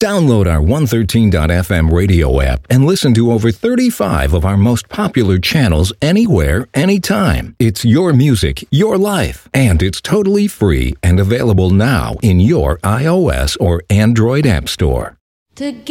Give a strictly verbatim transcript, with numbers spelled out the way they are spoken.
Download our one thirteen dot f m radio app and listen to over thirty-five of our most popular channels anywhere, anytime. It's your music, your life, and it's totally free and available now in your iOS or Android app store. Together.